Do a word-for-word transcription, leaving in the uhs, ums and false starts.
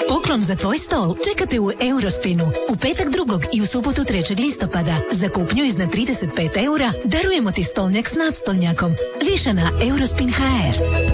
Poklon za tvoj stol čekate u Eurospinu. U petak drugog i u subotu trećeg listopada. Za kupnju iznad trideset pet eura darujemo ti stolnjak s nadstolnjakom. Više na eurospin tačka h r.